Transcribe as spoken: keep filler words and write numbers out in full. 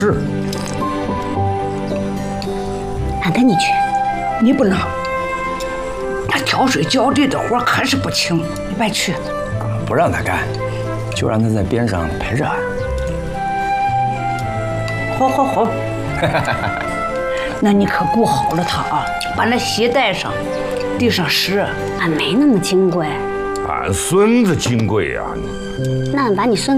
是。 俺跟你去。 你不能。那挑水浇地的活可是不轻，你别去。 不让他干，就让他在边上陪着俺。 好，好，好。那你可顾好了他啊，把那鞋带上，地上湿。 俺没那么金贵。 俺孙子金贵呀。 那俺把你孙子。